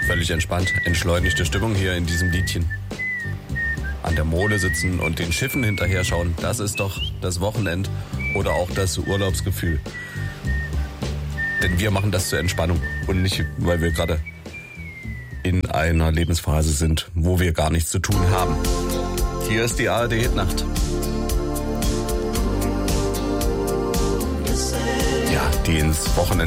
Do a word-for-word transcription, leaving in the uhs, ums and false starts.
völlig entspannt, entschleunigte Stimmung hier in diesem Liedchen. An der Mole sitzen und den Schiffen hinterher schauen, das ist doch das Wochenend oder auch das Urlaubsgefühl. Denn wir machen das zur Entspannung und nicht, weil wir gerade in einer Lebensphase sind, wo wir gar nichts zu tun haben. Hier ist die A R D Hitnacht. Ja, die ins Wochenende